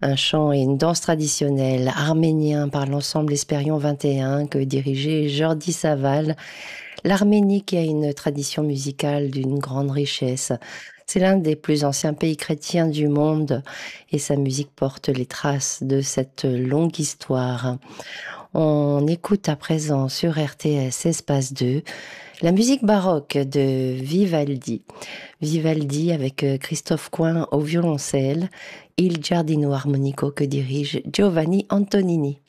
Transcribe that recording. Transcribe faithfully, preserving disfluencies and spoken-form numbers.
Un chant et une danse traditionnelle arménien par l'ensemble Espérion vingt et un que dirigeait Jordi Savall. L'Arménie qui a une tradition musicale d'une grande richesse. C'est l'un des plus anciens pays chrétiens du monde et sa musique porte les traces de cette longue histoire. On écoute à présent sur R T S Espace deux la musique baroque de Vivaldi. Vivaldi avec Christophe Coin au violoncelle et il Giardino Armonico que dirige Giovanni Antonini.